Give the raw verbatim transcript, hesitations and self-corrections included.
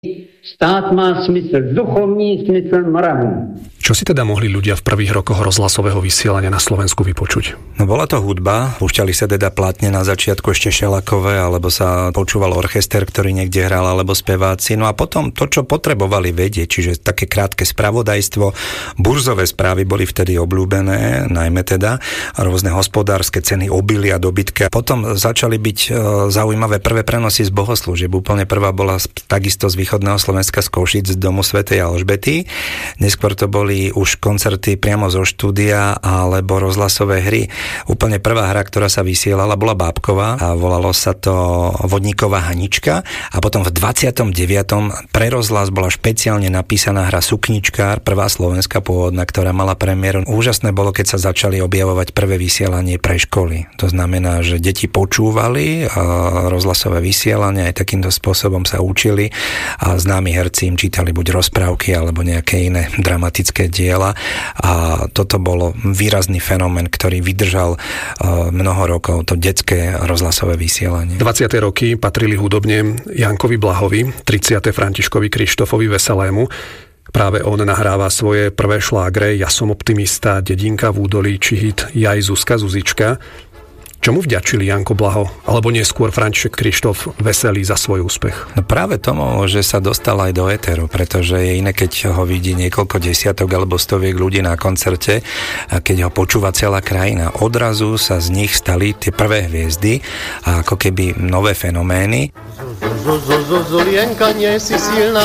Stát má smysl duchovní, smysl morálny. Čo si teda mohli ľudia v prvých rokoch rozhlasového vysielania na Slovensku vypočuť? No bola to hudba, púšťali sa teda platne na začiatku ešte šelakové, alebo sa počúval orchester, ktorý niekde hral, alebo speváci. No a potom to, čo potrebovali vedieť, čiže také krátke spravodajstvo, burzové správy boli vtedy obľúbené, najmä teda rôzne hospodárske ceny obilia, dobytka. Potom začali byť zaujímavé prvé prenosy z bohoslúžieb. Úplne prvá bola takisto z východného Slovenska, z Košíc, z domu svätej Alžbety. Neskôr to boli už koncerty priamo zo štúdia alebo rozhlasové hry. Úplne prvá hra, ktorá sa vysielala, bola bábková a volalo sa to Vodníková Hanička a potom v dvadsiatom deviatom pre rozhlas bola špeciálne napísaná hra Sukničkár, prvá slovenská pôvodná, ktorá mala premiéru. Úžasné bolo, keď sa začali objavovať prvé vysielanie pre školy. To znamená, že deti počúvali rozhlasové vysielanie, aj takýmto spôsobom sa učili a známi herci im čítali buď rozprávky alebo nejaké iné dramatické diela a toto bolo výrazný fenomén, ktorý vydržal mnoho rokov, to detské rozhlasové vysielanie. dvadsiate roky patrili hudobne Jankovi Blahovi, tridsiate Františkovi Krištofovi Veselému. Práve on nahráva svoje prvé šlágre Ja som optimista, Dedinka v údolí či hit Jaj Zuzka Zuzička. Čomu vďačili Janko Blaho, alebo neskôr František Krištof Veselý za svoj úspech? No práve tomu, že sa dostal aj do éteru, pretože je iné, keď ho vidí niekoľko desiatok alebo stoviek ľudí na koncerte a keď ho počúva celá krajina. Odrazu sa z nich stali tie prvé hviezdy a ako keby nové fenomény. Zulienka, nie si silná.